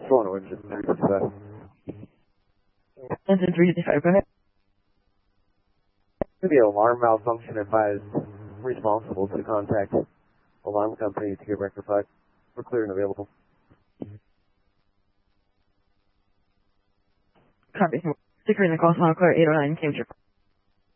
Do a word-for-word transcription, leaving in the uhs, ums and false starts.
Solano engine three fifty-five. Engine three fifty-five, go ahead. The alarm malfunction advised responsible to contact alarm company to get rectified. We're clear and available. Copy. Securing the call, Solano Clear eight oh nine, Cambridge.